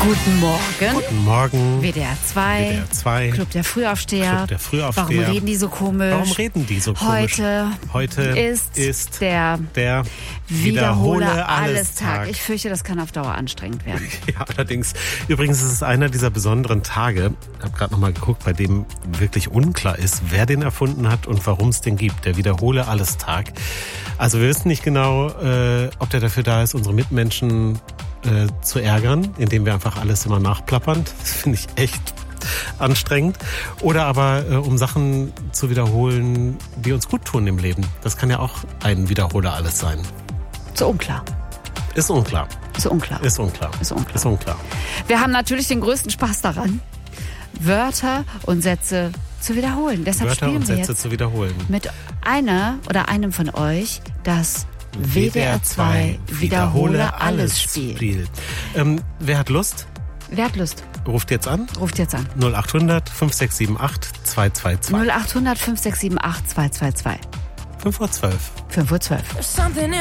Guten Morgen. Guten Morgen. WDR 2. Club der Frühaufsteher. Warum reden die so komisch? Heute ist der Wiederhole alles Tag. Ich fürchte, das kann auf Dauer anstrengend werden. Ja, allerdings. Übrigens ist es einer dieser besonderen Tage, ich habe gerade nochmal geguckt, bei dem wirklich unklar ist, wer den erfunden hat und warum es den gibt. Der Wiederhole alles Tag. Also wir wissen nicht genau, ob der dafür da ist, unsere Mitmenschen zu ärgern, indem wir einfach alles immer nachplappern. Das finde ich echt anstrengend. Oder aber um Sachen zu wiederholen, die uns gut tun im Leben. Das kann ja auch ein Wiederholer alles sein. So unklar. Ist unklar. Wir haben natürlich den größten Spaß daran, Wörter und Sätze zu wiederholen. Deshalb spielen wir jetzt mit einer oder einem von euch das WDR 2 Wiederhole alles spielt. Wer hat Lust? Ruft jetzt an. 0800 5678 222. 0800 5678 222. 5:12 Uhr. 5:12 Uhr.